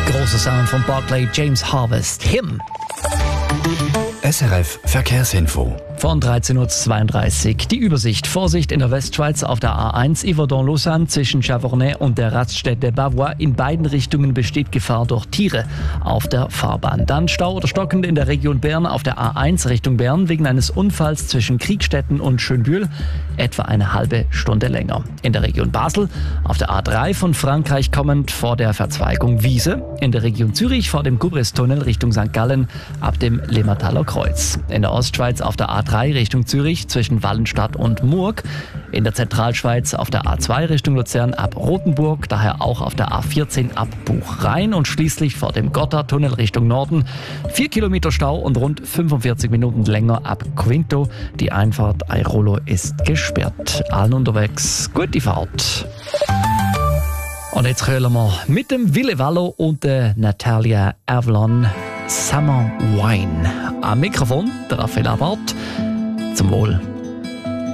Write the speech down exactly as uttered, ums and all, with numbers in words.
Großer Sound von Barclay James Harvest. Him. S R F Verkehrsinfo. Von dreizehn Uhr zweiunddreißig. Die Übersicht. Vorsicht in der Westschweiz auf der A eins Yverdon-Lausanne zwischen Chavornay und der Raststätte Bavois. In beiden Richtungen besteht Gefahr durch Tiere auf der Fahrbahn. Dann Stau oder stockend in der Region Bern auf der A eins Richtung Bern wegen eines Unfalls zwischen Kriegstetten und Schönbühl. Etwa eine halbe Stunde länger. In der Region Basel auf der A drei von Frankreich kommend vor der Verzweigung Wiese. In der Region Zürich vor dem Gubristunnel Richtung Sankt Gallen ab dem Limmertaler Kreuz. In der Ostschweiz auf der A drei Richtung Zürich zwischen Wallenstadt und Murg. In der Zentralschweiz auf der A zwei Richtung Luzern ab Rothenburg, daher auch auf der A vierzehn ab Buchrhein und schließlich vor dem Gotthardtunnel Richtung Norden. Vier Kilometer Stau und rund fünfundvierzig Minuten länger ab Quinto. Die Einfahrt Airolo ist gesperrt. Allen unterwegs, gute Fahrt. Und jetzt hören wir mit dem Ville Vallo und der Natalia Avalon Summer Wine. Am Mikrofon der Raphael Abart. Zum Wohl.